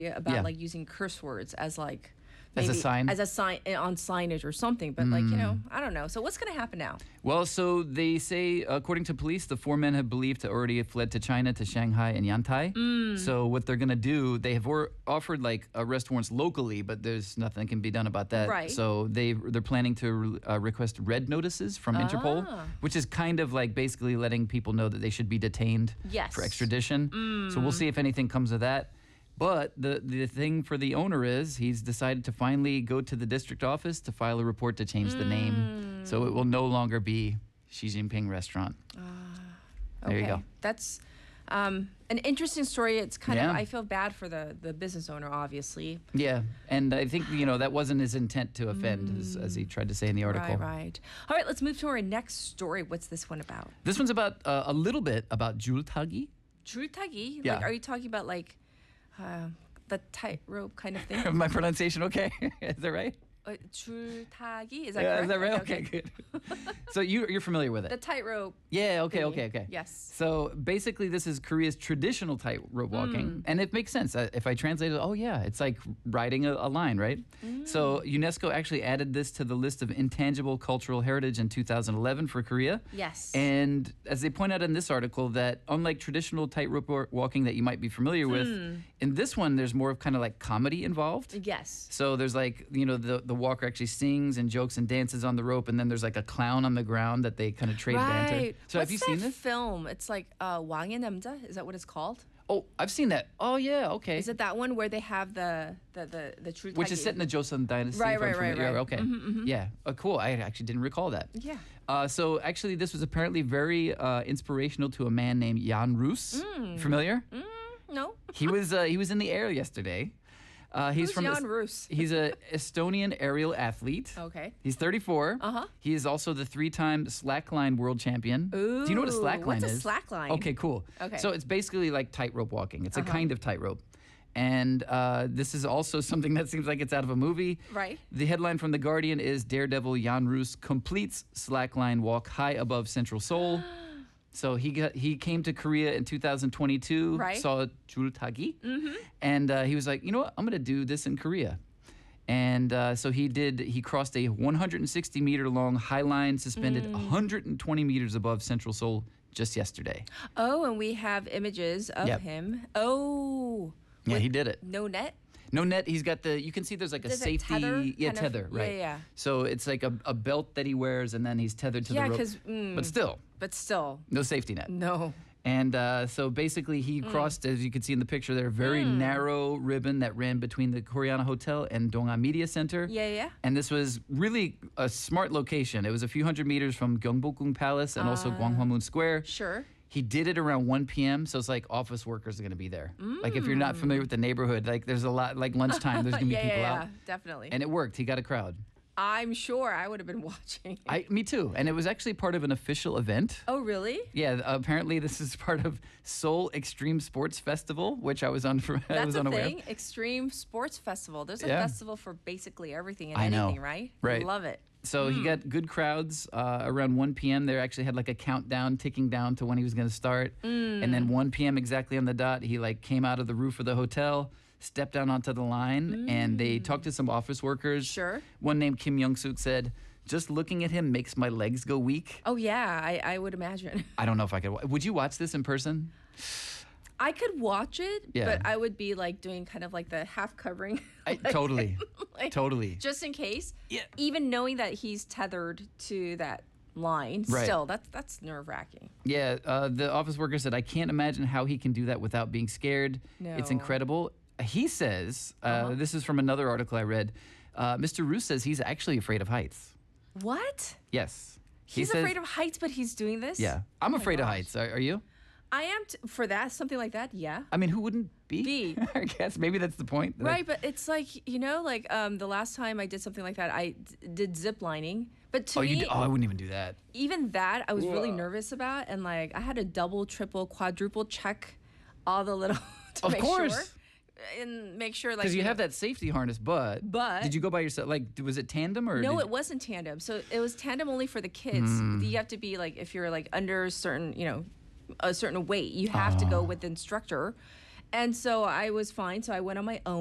about Yeah. like using curse words as like As a maybe sign? as a sign on signage or something. But like I don't know. So what's gonna happen now? Well, so they say, according to police, the four men have believed to already have fled to China, to Shanghai and Yantai. So what they're going to do, they have offered like arrest warrants locally, but there's nothing that can be done about that. Right. So they're planning to request red notices from Interpol, which is kind of like basically letting people know that they should be detained Yes. for extradition. So we'll see if anything comes of that. But the thing for the owner is he's decided to finally go to the district office to file a report to change the name. So it will no longer be Xi Jinping Restaurant. There you go. That's an interesting story. It's kind Yeah. of I feel bad for the business owner, obviously. Yeah, and I think, that wasn't his intent to offend, as he tried to say in the article. Right. All right, let's move to our next story. What's this one about? This one's about a little bit about jultagi. 줄타기? Yeah. Like, are you talking about like the tightrope kind of thing? My pronunciation okay? Is that right? 줄타기? Is that Yeah, correct? is that right? Okay, good. So you're familiar with The it? tightrope. Yeah, okay, thingy. okay. Yes. So basically, this is Korea's traditional tightrope walking, and it makes sense. If I translate it, oh yeah, it's like riding a line, right? So UNESCO actually added this to the list of intangible cultural heritage in 2011 for Korea. Yes. And as they point out in this article, that unlike traditional tightrope walking that you might be familiar with, in this one there's more of kind of like comedy involved. Yes. So there's like, the walker actually sings and jokes and dances on the rope, and then there's like a clown on the ground that they kind of trade banter. Right. So What's have you seen that this? film? It's like 왕의 남자. Is that what it's called? Oh, I've seen that. Oh yeah, okay. Is it that one where they have the 줄타기? Which is set in the Joseon Dynasty. Right, if I'm right, familiar. right, Yeah, right. okay. Yeah. Cool. I actually didn't recall that. Yeah. So actually, this was apparently very inspirational to a man named Jan Roos. Familiar? No. He was in the air yesterday. Who's Jan Roos? He's a Estonian aerial athlete. Okay. He's 34. Uh-huh. He is also the 3-time slackline world champion. Ooh, Do you know what a slackline what's a is? slackline? Okay, cool. Okay. So it's basically like tightrope walking. It's a kind of tightrope. And this is also something that seems like it's out of a movie. Right. The headline from The Guardian is Daredevil Jan Roos completes slackline walk high above Central Seoul. So he came to Korea in 2022, Right. saw jultagi, and he was like, you know what, I'm going to do this in Korea. And so he crossed a 160 meter long high line suspended 120 meters above Central Seoul just yesterday. Oh, and we have images of Yep. him. Oh. Yeah, With he did it. No net? No net. He's got you can see there's like a Does it safety. tether, Yeah, kind of? tether, Yeah, right. yeah. So it's like a belt that he wears, and then he's tethered to Yeah, the rope. 'cause, But But still, no safety net. no. And so basically, he crossed, as you can see in the picture there, a very narrow ribbon that ran between the Koreana Hotel and Dongha Media Center. Yeah, yeah. And this was really a smart location. It was a few hundred meters from Gyeongbokgung Palace and also Gwanghwamun Square. Sure. He did it around 1 p.m., so it's like office workers are going to be there. Like if you're not familiar with the neighborhood, like there's a lot, like lunchtime, there's going to be people out. Definitely. And it worked. He got a crowd. I'm sure I would have been watching. Me too. And it was actually part of an official event. Oh, really? Yeah, apparently this is part of Seoul Extreme Sports Festival, which I was I That's was a unaware thing. of. Extreme Sports Festival. There's a Yeah. festival for basically everything and I know. anything, right? Right. Love it. So he got good crowds around 1 p.m. They actually had like a countdown ticking down to when he was going to start. And then 1 p.m. exactly on the dot, he like came out of the roof of the hotel, stepped down onto the line, and they talked to some office workers. Sure. One named Kim Young-suk said, "Just looking at him makes my legs go weak." Oh, yeah, I would imagine. I don't know if I could. Would you watch this in person? I could watch it, Yeah. but I would be like doing kind of like the half covering. Totally. like, Totally. Just in case. Yeah. Even knowing that he's tethered to that line, Right. still, that's nerve wracking. Yeah, the office worker said, "I can't imagine how he can do that without being scared. It's No. incredible." He says, this is from another article I read, Mr. Roos says he's actually afraid of heights. What? Yes. He's afraid of heights, but he's doing this? Yeah. I'm Oh my afraid of gosh. heights. Are you? I am for that, something like that, yeah. I mean, who wouldn't be? Be. I guess maybe that's the point. Right, but it's like, the last time I did something like that, I did zip lining. But to me, I wouldn't even do that. even that, I was really nervous about. And like, I had to double, triple, quadruple check all the little to Of make course. sure. And make sure, like, Because you have that safety harness, but But- did you go by yourself? Like, was it tandem or? No, did it wasn't tandem. So it was tandem only for the kids. You have to be like, if you're like under a certain weight, you have to go with the instructor. And so I was fine. So I went on my own.